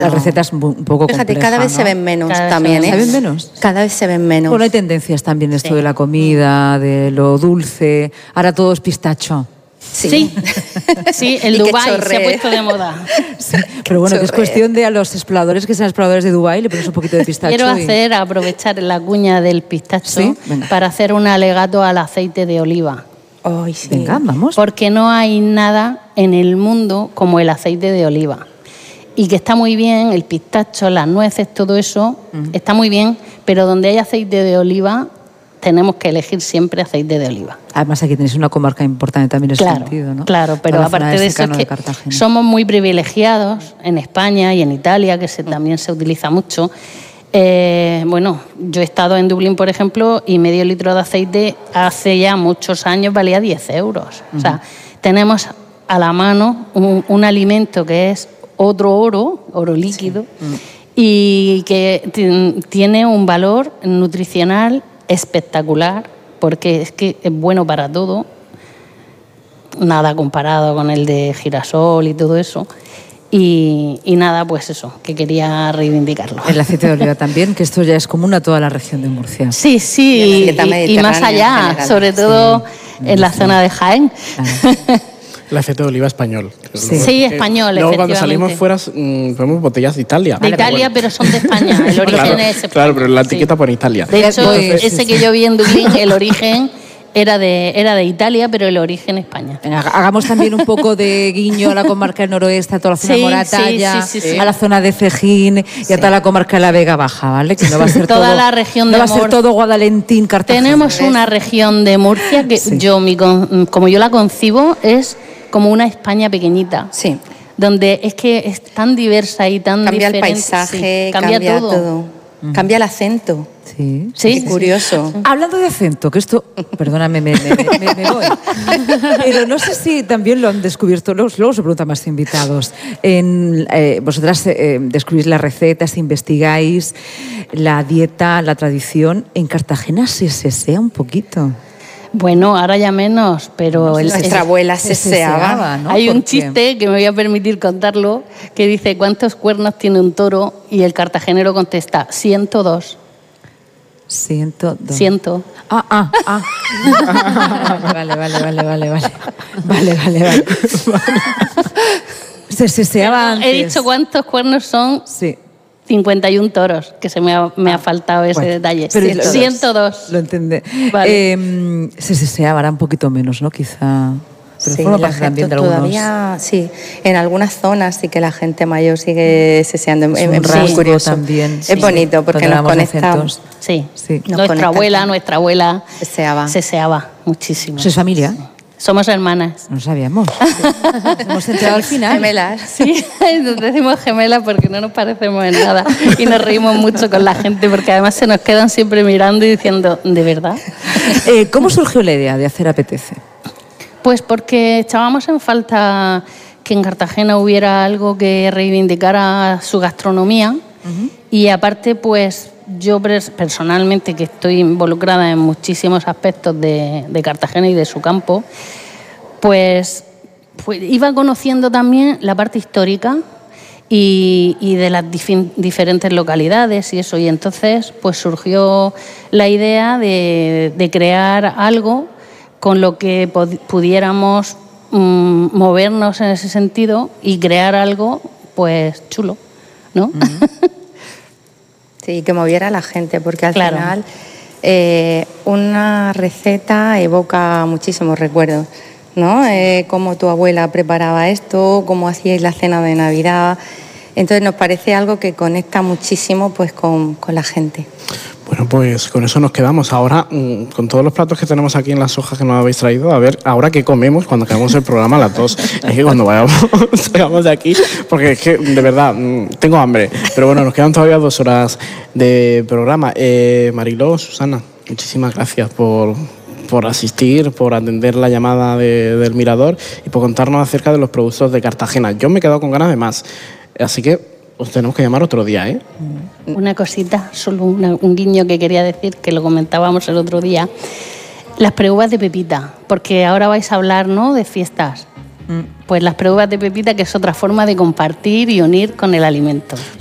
La receta es un poco compleja. Fíjate, cada vez se ven menos también, ¿eh? ¿Se ven menos? Cada vez se ven menos. Bueno, hay tendencias también de esto de la comida, de lo dulce. Ahora todo es pistacho. Sí, sí, el Dubái se ha puesto de moda. Sí, pero bueno, que es cuestión de a los exploradores que sean exploradores de Dubái le pones un poquito de pistacho. Quiero aprovechar la cuña del pistacho para hacer un alegato al aceite de oliva. Ay, sí. Venga, vamos. Porque no hay nada en el mundo como el aceite de oliva. Y que está muy bien, el pistacho, las nueces, todo eso, está muy bien, pero donde hay aceite de oliva, tenemos que elegir siempre aceite de oliva. Además, aquí tenéis una comarca importante también en ese sentido, ¿no? Claro, pero aparte de eso, es que somos muy privilegiados en España y en Italia, que también se utiliza mucho. Bueno, yo he estado en Dublín, por ejemplo, y medio litro de aceite hace ya muchos años valía 10 euros. O sea, tenemos a la mano un alimento que es otro oro líquido, y que tiene un valor nutricional espectacular, porque es que es bueno para todo, nada comparado con el de girasol y todo eso. Y nada, pues eso, que quería reivindicarlo. El aceite de oliva también, que esto ya es común a toda la región de Murcia. Sí, sí, y más allá, sobre todo en la zona de Jaén. El aceite de oliva español. Sí, español, luego cuando salimos fuera vemos botellas de Italia. De Italia, pero son de España. El origen es español. Claro, pero la etiqueta pone Italia. De hecho, ese que yo vi en Dublín, el origen era de Italia, pero el origen España. Hagamos también un poco de guiño a la comarca del noroeste, a toda la zona de Moratalla, a la zona de Cejín y a toda la comarca de la Vega Baja, ¿vale? Que no va a ser toda la región de Murcia. No va a ser todo Guadalentín, Cartagena. Tenemos una región de Murcia que como yo la concibo, es como una España pequeñita. Sí. Donde es que es tan diversa y tan diferente. Cambia el paisaje, cambia todo. Cambia el acento. Sí. Qué curioso. Hablando de acento, que esto, perdóname, me voy. Pero no sé si también lo han descubierto, luego se preguntan más invitados. Vosotras descubrís las recetas, investigáis la dieta, la tradición. En Cartagena se sesea un poquito. Bueno, ahora ya menos, pero... Nuestra abuela seseaba, ¿no? Hay un chiste que me voy a permitir contarlo, que dice, ¿cuántos cuernos tiene un toro? Y el cartagenero contesta, 102. 102. 100. Vale. Se seseaba antes. He dicho cuántos cuernos son. Sí. 51 toros, que se me ha faltado ese detalle. Pero 102. Lo entendé. Vale. Se seseaba un poquito menos, ¿no? Quizá. Pero sí, la gente todavía, sí, en algunas zonas sí que la gente mayor sigue seseando. Es muy curioso. También. Es bonito porque nos conecta. Sí. Nuestra abuela seseaba muchísimo. ¿Sois familia? Somos hermanas. No sabíamos. Hemos entrado al final. Gemelas. Sí, nos decimos gemelas porque no nos parecemos en nada y nos reímos mucho con la gente porque además se nos quedan siempre mirando y diciendo, ¿de verdad? ¿Cómo surgió la idea de hacer Apetece? Pues porque echábamos en falta que en Cartagena hubiera algo que reivindicara su gastronomía y aparte pues yo personalmente, que estoy involucrada en muchísimos aspectos de Cartagena y de su campo, pues iba conociendo también la parte histórica y de las diferentes localidades y eso. Y entonces pues surgió la idea de crear algo con lo que pudiéramos movernos en ese sentido y crear algo pues chulo, ¿no? Sí, que moviera a la gente, porque al final una receta evoca muchísimos recuerdos, ¿no? Cómo tu abuela preparaba esto, cómo hacíais la cena de Navidad. Entonces nos parece algo que conecta muchísimo pues con la gente. Bueno, pues con eso nos quedamos. Ahora, con todos los platos que tenemos aquí en las hojas que nos habéis traído, a ver, ahora qué comemos cuando acabemos el programa a las 2. Es que cuando salgamos de aquí, porque es que, de verdad, tengo hambre. Pero bueno, nos quedan todavía 2 horas de programa. Mariló, Susana, muchísimas gracias por asistir, por atender la llamada del Mirador y por contarnos acerca de los productos de Cartagena. Yo me he quedado con ganas de más. Así que os tenemos que llamar otro día, ¿eh? Una cosita, solo un guiño que quería decir, que lo comentábamos el otro día. Las preuvas de pepita, porque ahora vais a hablar, ¿no?, de fiestas. Pues las pruebas de pepita, que es otra forma de compartir y unir con el alimento.